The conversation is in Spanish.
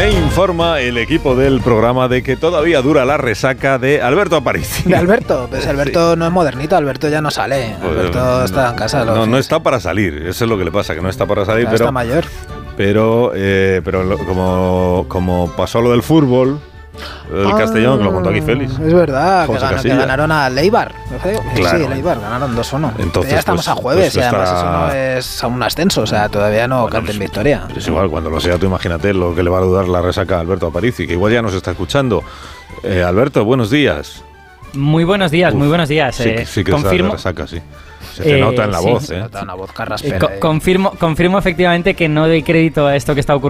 Me informa el equipo del programa de que todavía dura la resaca de Alberto Aparici. ¿De Alberto? Pues Alberto no es modernito, Alberto ya no sale. Alberto está en casa. No está para salir, eso es lo que le pasa, que no está para salir, pero está mayor. Pero como pasó lo del fútbol, el Castellón, que lo contó aquí Félix. Es verdad, que ganaron a Leibar. Claro. Sí, Leibar, ganaron 2-1. Entonces, ya estamos a jueves y además eso no es a un ascenso, o sea, todavía no canten victoria. Es igual, cuando lo sea, tú imagínate lo que le va a dar la resaca a Alberto Aparici, que igual ya nos está escuchando. Alberto, buenos días. Muy buenos días, muy buenos días. Sí que confirmo. La resaca, sí. Se te nota en la voz, Se nota una voz carraspera. Confirmo efectivamente que no doy crédito a esto que está ocurriendo